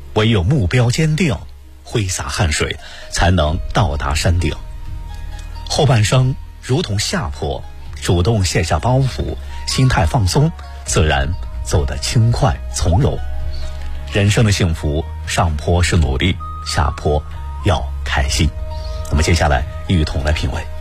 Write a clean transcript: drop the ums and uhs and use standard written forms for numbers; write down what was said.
唯有目标坚定，挥洒汗水，才能到达山顶。后半生如同下坡，主动卸下包袱，心态放松，自然走得轻快从容。人生的幸福，上坡是努力，下坡要开心。我们接下来一同来品味。